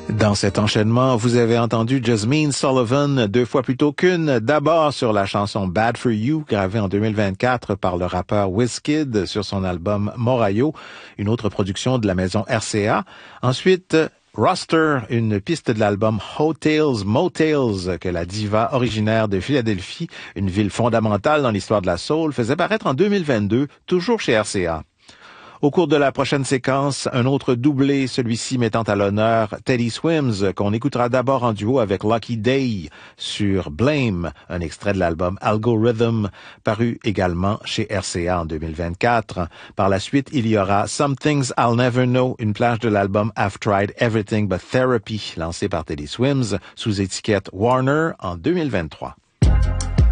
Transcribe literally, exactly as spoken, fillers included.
Dans cet enchaînement, vous avez entendu Jasmine Sullivan deux fois plutôt qu'une. D'abord sur la chanson Bad For You, gravée en deux mille vingt-quatre par le rappeur Wizkid sur son album Morayo, une autre production de la maison R C A. Ensuite, Roster, une piste de l'album Hotels Motels que la diva originaire de Philadelphie, une ville fondamentale dans l'histoire de la soul, faisait paraître en deux mille vingt-deux, toujours chez R C A. Au cours de la prochaine séquence, un autre doublé, celui-ci mettant à l'honneur Teddy Swims, qu'on écoutera d'abord en duo avec Lucky Day sur Blame, un extrait de l'album Algorithm, paru également chez R C A en deux mille vingt-quatre. Par la suite, il y aura Some Things I'll Never Know, une plage de l'album I've Tried Everything But Therapy, lancé par Teddy Swims sous étiquette Warner en deux mille vingt-trois.